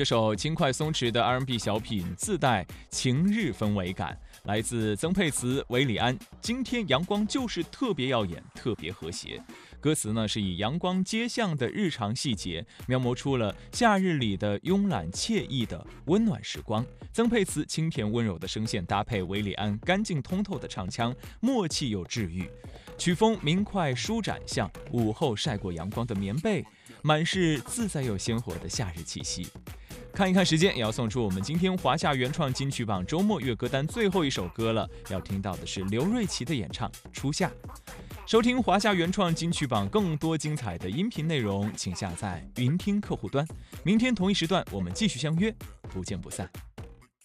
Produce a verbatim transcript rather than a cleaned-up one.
这首轻快松弛的 R and B 小品自带晴日氛围感，来自曾沛慈、韦礼安。今天阳光就是特别耀眼，特别和谐。歌词呢是以阳光街巷的日常细节，描摹出了夏日里的慵懒惬意的温暖时光。曾沛慈清甜温柔的声线搭配韦礼安干净通透的唱腔，默契又治愈。曲风明快舒展，像午后晒过阳光的棉被，满是自在又鲜活的夏日气息。看一看时间，也要送出我们今天华夏原创金曲榜周末月歌单最后一首歌了，要听到的是刘瑞琦的演唱《初夏》。收听华夏原创金曲榜更多精彩的音频内容，请下载云听客户端。明天同一时段，我们继续相约，不见不散。